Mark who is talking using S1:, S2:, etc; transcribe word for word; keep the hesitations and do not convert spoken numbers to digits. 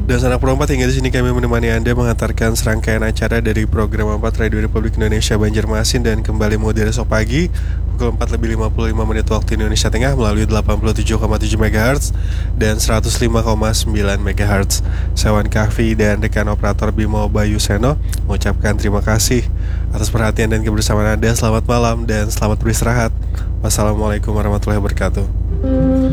S1: Dan sanak perempat, hingga di sini kami menemani Anda mengantarkan serangkaian acara dari program empat Radio Republik Indonesia Banjarmasin, dan kembali mengudara esok pagi pukul empat lebih lima puluh lima menit waktu Indonesia Tengah melalui delapan puluh tujuh koma tujuh megahertz dan seratus lima koma sembilan megahertz. Saya Wan Kahfi dan rekan operator Bimo Bayu Seno mengucapkan terima kasih atas perhatian dan kebersamaan Anda. Selamat malam dan selamat beristirahat. Wassalamualaikum warahmatullahi wabarakatuh.